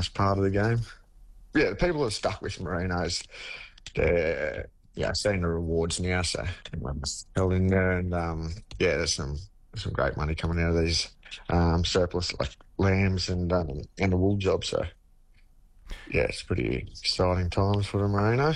That's part of the game. Yeah, the people that are stuck with Marinos, they're seeing the rewards now, so everyone's held in there, and there's some great money coming out of these surplus like lambs and the wool job. So yeah, it's pretty exciting times for the Merino.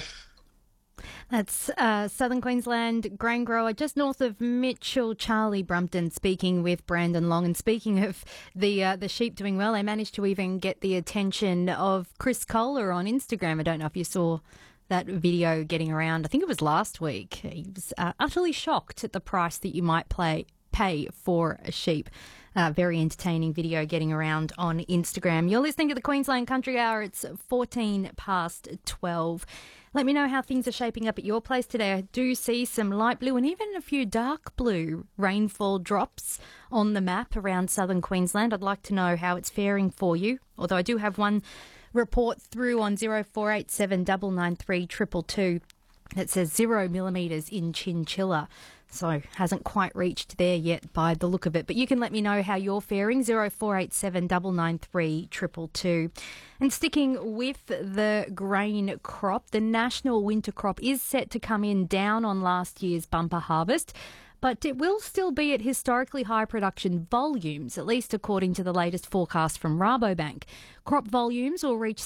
That's Southern Queensland grain grower just north of Mitchell, Charlie Brumpton, speaking with Brandon Long. And speaking of the sheep doing well, they managed to even get the attention of Chris Kohler on Instagram. I don't know if you saw that video getting around. I think it was last week. He was utterly shocked at the price that you might pay for a sheep. Very entertaining video getting around on Instagram. You're listening to the Queensland Country Hour. It's 14 past 12. Let me know how things are shaping up at your place today. I do see some light blue and even a few dark blue rainfall drops on the map around southern Queensland. I'd like to know how it's faring for you, although I do have one report through on 0487 993 222 that says 0 millimetres in Chinchilla. So hasn't quite reached there yet by the look of it. But you can let me know how you're faring, 0487 993 222. And sticking with the grain crop, the national winter crop is set to come in down on last year's bumper harvest, but it will still be at historically high production volumes, at least according to the latest forecast from Rabobank. Crop volumes will reach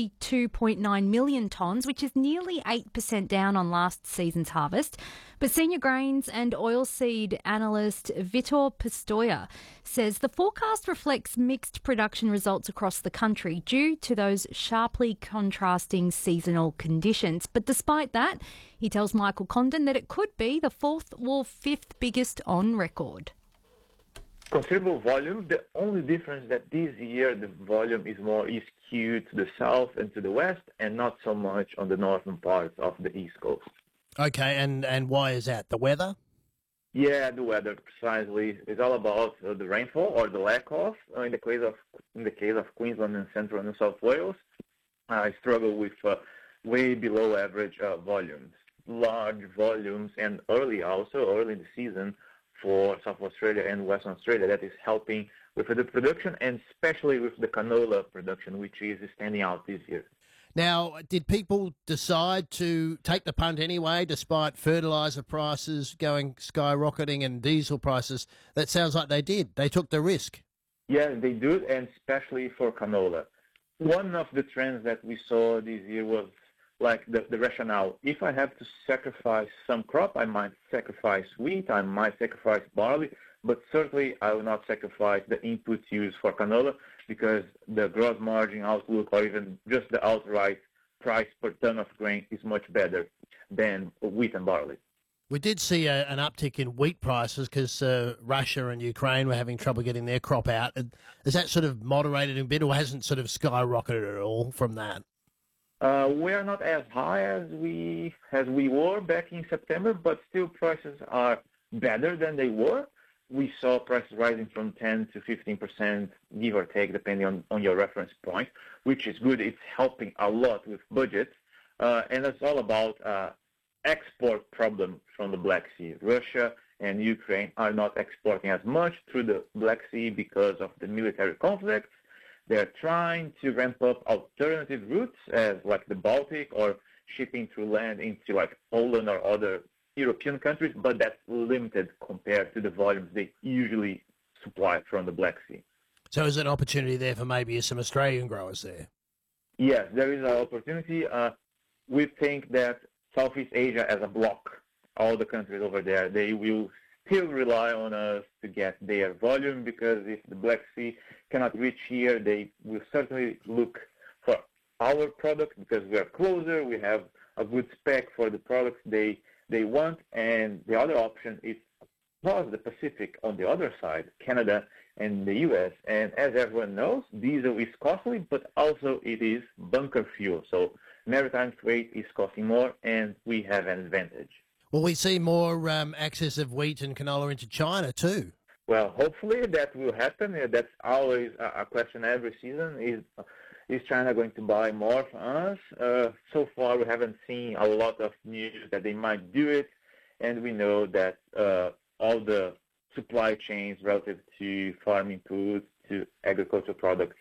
62.9 million tonnes, which is nearly 8% down on last season's harvest. But senior grains and oilseed analyst Vitor Pistoia says the forecast reflects mixed production results across the country due to those sharply contrasting seasonal conditions. But despite that, he tells Michael Condon that it could be the fourth or fifth biggest on record. Considerable volume. The only difference that this year the volume is skewed to the south and to the west and not so much on the northern parts of the east coast. Okay, and why is that? The weather? Yeah, the weather precisely. It's all about the rainfall or the lack of. In the case of Queensland and Central and New South Wales, I struggle with way below average volumes, large volumes, and early in the season for South Australia and Western Australia. That is helping with the production and especially with the canola production, which is standing out this year. Now, did people decide to take the punt anyway, despite fertiliser prices going skyrocketing and diesel prices? That sounds like they did. They took the risk. Yeah, they do, and especially for canola. One of the trends that we saw this year was like the rationale. If I have to sacrifice some crop, I might sacrifice wheat, I might sacrifice barley, but certainly I will not sacrifice the inputs used for canola because the gross margin outlook or even just the outright price per ton of grain is much better than wheat and barley. We did see an uptick in wheat prices because Russia and Ukraine were having trouble getting their crop out. Has that sort of moderated a bit or hasn't sort of skyrocketed at all from that? We are not as high as we were back in September, but still prices are better than they were. We saw prices rising from 10 to 15%, give or take, depending on your reference point, which is good. It's helping a lot with budgets, and it's all about export problem from the Black Sea. Russia and Ukraine are not exporting as much through the Black Sea because of the military conflicts. They're trying to ramp up alternative routes as like the Baltic or shipping through land into like Poland or other European countries, but that's limited compared to the volumes they usually supply from the Black Sea. So is there an opportunity there for maybe some Australian growers there? Yes, there is an opportunity. We think that Southeast Asia as a bloc, all the countries over there, they will still rely on us to get their volume because if the Black Sea cannot reach here, they will certainly look for our product because we are closer, we have a good spec for the products they want, and the other option is across the Pacific on the other side, Canada and the U.S. And as everyone knows, diesel is costly, but also it is bunker fuel. So maritime freight is costing more, and we have an advantage. Well, we see more access of wheat and canola into China too. Well, hopefully that will happen. That's always a question every season. Is China going to buy more from us? So far, we haven't seen a lot of news that they might do it, and we know that all the supply chains relative to farming foods, to agricultural products,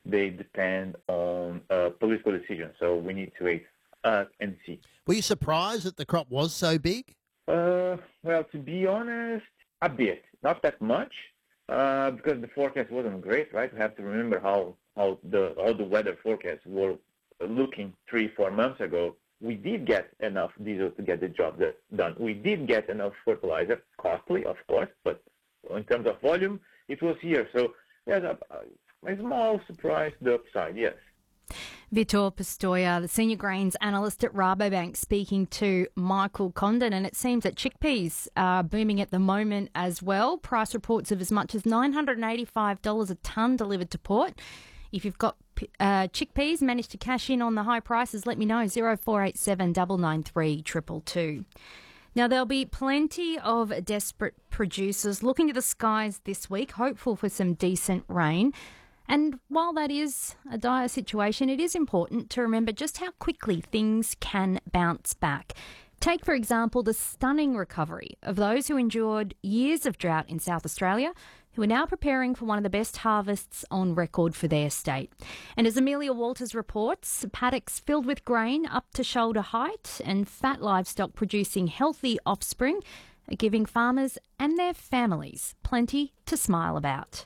they depend on political decisions. So we need to wait and see. Were you surprised that the crop was so big? Well, to be honest, a bit, not that much, because the forecast wasn't great, right? We have to remember how all the weather forecasts were looking 3-4 months ago. We did get enough diesel to get the job done. We did get enough fertilizer, costly, of course, but in terms of volume, it was here. So there's a small surprise, the upside, yes. Vitor Pistoia, the senior grains analyst at Rabobank, speaking to Michael Condon. And it seems that chickpeas are booming at the moment as well. Price reports of as much as $985 a tonne delivered to port. If you've got chickpeas, managed to cash in on the high prices, let me know, 0487 993 222. Now, there'll be plenty of desperate producers looking to the skies this week, hopeful for some decent rain. And while that is a dire situation, it is important to remember just how quickly things can bounce back. Take, for example, the stunning recovery of those who endured years of drought in South Australia, who are now preparing for one of the best harvests on record for their state. And as Amelia Walters reports, paddocks filled with grain up to shoulder height and fat livestock producing healthy offspring are giving farmers and their families plenty to smile about.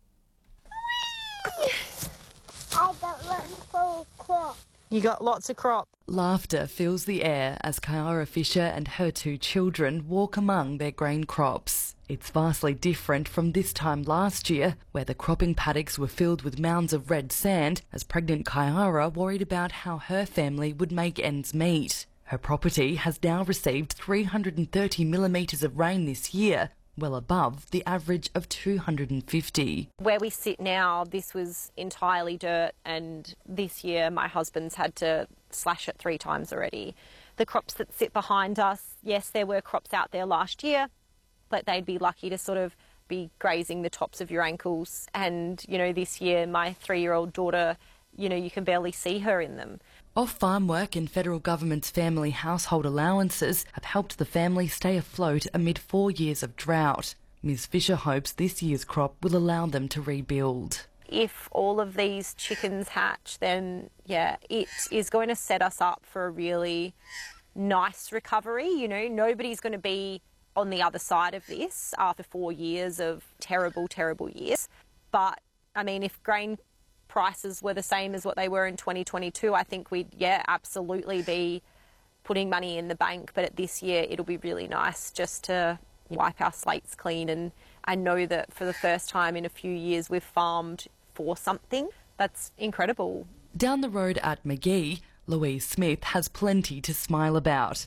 I got lots of crop. You got lots of crop. Laughter fills the air as Kyara Fisher and her 2 children walk among their grain crops. It's vastly different from this time last year, where the cropping paddocks were filled with mounds of red sand, as pregnant Kyara worried about how her family would make ends meet. Her property has now received 330 millimetres of rain this year, well above the average of 250. Where we sit now, this was entirely dirt, and this year my husband's had to slash it 3 times already. The crops that sit behind us, yes, there were crops out there last year, but they'd be lucky to sort of be grazing the tops of your ankles. And, this year my 3-year-old daughter, you can barely see her in them. Off-farm work and federal government's family household allowances have helped the family stay afloat amid 4 years of drought. Ms Fisher hopes this year's crop will allow them to rebuild. If all of these chickens hatch, then, it is going to set us up for a really nice recovery. Nobody's going to be on the other side of this after 4 years of terrible, terrible years. But, if grain prices were the same as what they were in 2022, I think we'd, absolutely be putting money in the bank. But at this year, it'll be really nice just to wipe our slates clean. And I know that for the first time in a few years, we've farmed for something. That's incredible. Down the road at Magee, Louise Smith has plenty to smile about.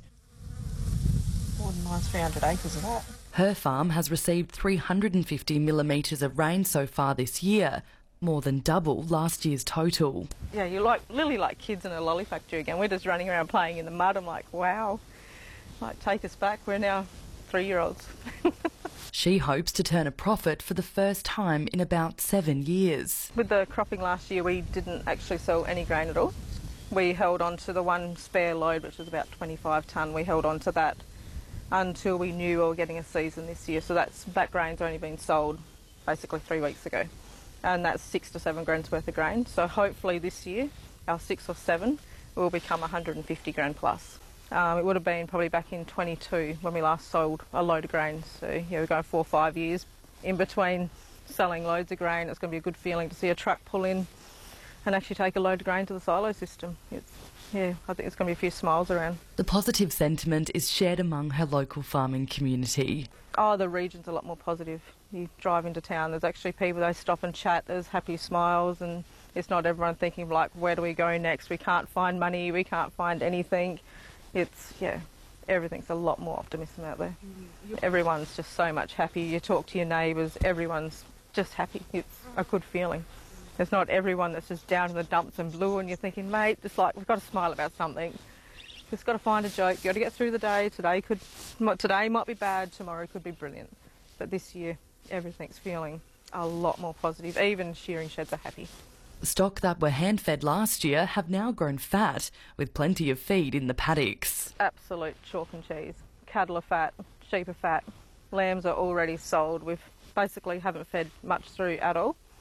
More than nice 300 acres of that. Her farm has received 350 millimetres of rain so far this year, more than double last year's total. Yeah, you're literally like kids in a lolly factory again. We're just running around playing in the mud. I'm like, wow, take us back. We're now 3-year-olds. She hopes to turn a profit for the first time in about 7 years. With the cropping last year, we didn't actually sell any grain at all. We held on to the one spare load, which was about 25 tonne. We held on to that until we knew we were getting a season this year. So that grain's only been sold basically 3 weeks ago. And that's 6 to 7 grams worth of grain. So hopefully this year, our 6 or 7 will become 150 grand plus. It would have been probably back in 22 when we last sold a load of grain. So we're going 4 or 5 years in between selling loads of grain. It's going to be a good feeling to see a truck pull in and actually take a load of grain to the silo system. I think there's going to be a few smiles around. The positive sentiment is shared among her local farming community. Oh, the region's a lot more positive. You drive into town, there's actually people, they stop and chat, there's happy smiles, and it's not everyone thinking like, where do we go next? We can't find money, we can't find anything. Everything's a lot more optimism out there. Everyone's just so much happy. You talk to your neighbours, everyone's just happy. It's a good feeling. There's not everyone that's just down in the dumps and blue and you're thinking, mate, it's like, we've got to smile about something. Just got to find a joke, got to get through the day. Today might be bad, tomorrow could be brilliant. But this year, everything's feeling a lot more positive. Even shearing sheds are happy. Stock that were hand-fed last year have now grown fat, with plenty of feed in the paddocks. Absolute chalk and cheese. Cattle are fat, sheep are fat, lambs are already sold. We basically haven't fed much through at all.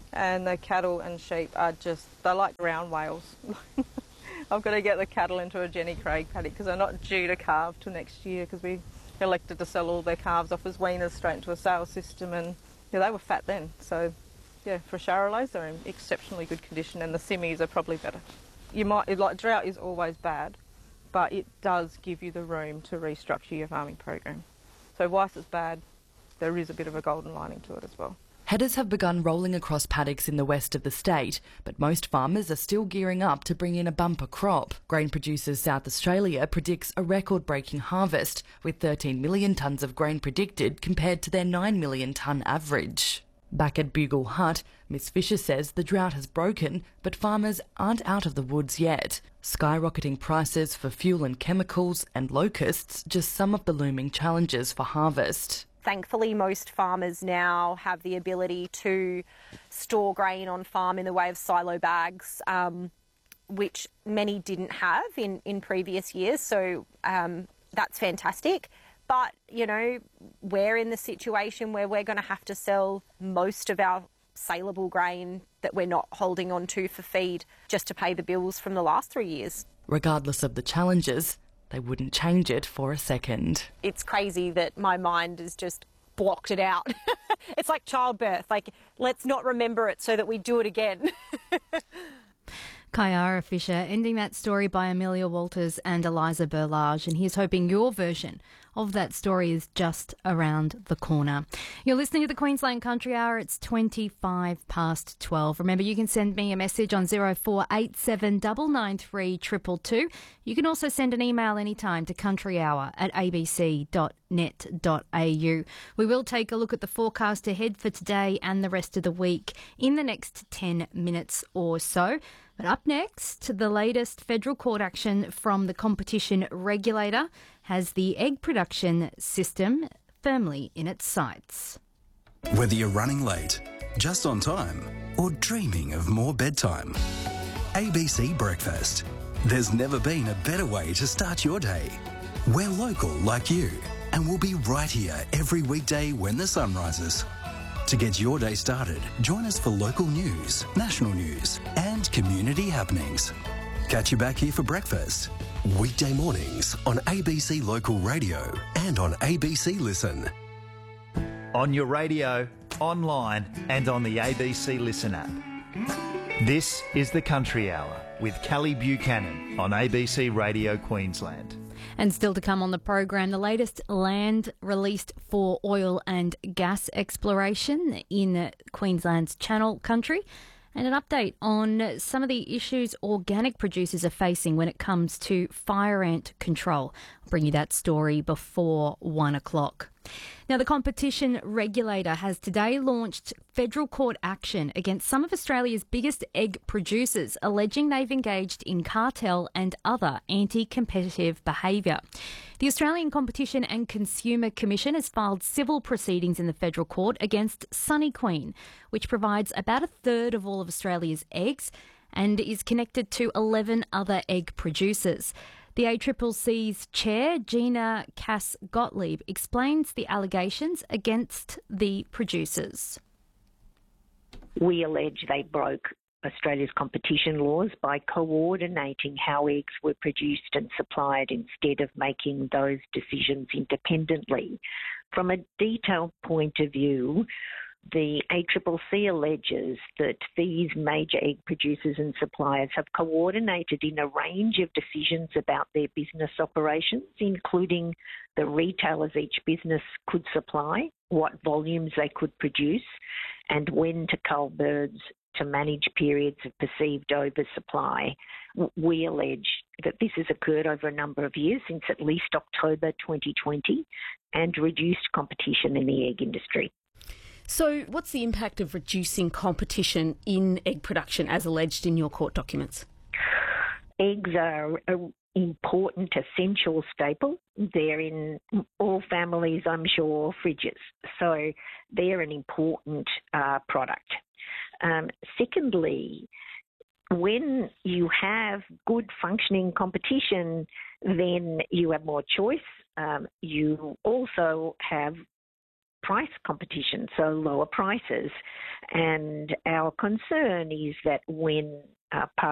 And the cattle and sheep are they're like ground whales. I've got to get the cattle into a Jenny Craig paddock because they're not due to calve till next year because we elected to sell all their calves off as weaners straight into a sales system, and yeah, they were fat then. So yeah, for Charolais they're in exceptionally good condition, and the Simmies are probably better. Drought is always bad, but it does give you the room to restructure your farming program. So whilst it's bad, there is a bit of a golden lining to it as well. Headers have begun rolling across paddocks in the west of the state, but most farmers are still gearing up to bring in a bumper crop. Grain Producers South Australia predicts a record-breaking harvest, with 13 million tonnes of grain predicted compared to their 9 million tonne average. Back at Bugle Hut, Miss Fisher says the drought has broken, but farmers aren't out of the woods yet. Skyrocketing prices for fuel and chemicals and locusts just some of the looming challenges for harvest. Thankfully, most farmers now have the ability to store grain on farm in the way of silo bags, which many didn't have in previous years. So that's fantastic. But, you know, we're in the situation where we're going to have to sell most of our saleable grain that we're not holding on to for feed just to pay the bills from the last 3 years. Regardless of the challenges, they wouldn't change it for a second. It's crazy that my mind has just blocked it out. It's like childbirth. Like, let's not remember it so that we do it again. Kyara Fisher, ending that story by Amelia Walters and Eliza Berlage, and here's hoping your version of that story is just around the corner. You're listening to the Queensland Country Hour. It's 25 past 12. Remember, you can send me a message on 0487 993 222. You can also send an email anytime to countryhour@abc.net.au. We will take a look at the forecast ahead for today and the rest of the week in the next 10 minutes or so. But up next, the latest federal court action from the competition regulator has the egg production system firmly in its sights. Whether you're running late, just on time, or dreaming of more bedtime, ABC Breakfast. There's never been a better way to start your day. We're local like you, and we'll be right here every weekday when the sun rises. To get your day started, join us for local news, national news, and community happenings. Catch you back here for breakfast. Weekday mornings on ABC Local Radio and on ABC Listen. On your radio, online, and on the ABC Listen app. This is the Country Hour with Kelly Buchanan on ABC Radio Queensland. And still to come on the program, the latest land released for oil and gas exploration in Queensland's Channel Country, and an update on some of the issues organic producers are facing when it comes to fire ant control. I'll bring you that story before 1 o'clock. Now, the competition regulator has today launched federal court action against some of Australia's biggest egg producers, alleging they've engaged in cartel and other anti-competitive behaviour. The Australian Competition and Consumer Commission has filed civil proceedings in the federal court against Sunny Queen, which provides about a third of all of Australia's eggs and is connected to 11 other egg producers. The ACCC's chair, Gina Cass-Gottlieb, explains the allegations against the producers. We allege they broke Australia's competition laws by coordinating how eggs were produced and supplied instead of making those decisions independently. From a detailed point of view, the ACCC alleges that these major egg producers and suppliers have coordinated in a range of decisions about their business operations, including the retailers each business could supply, what volumes they could produce, and when to cull birds to manage periods of perceived oversupply. We allege that this has occurred over a number of years, since at least October 2020, and reduced competition in the egg industry. So what's the impact of reducing competition in egg production as alleged in your court documents? Eggs are an important, essential staple. They're in all families, I'm sure, fridges. So they're an important product. Secondly, when you have good functioning competition, then you have more choice. You also have price competition, so lower prices. And our concern is that when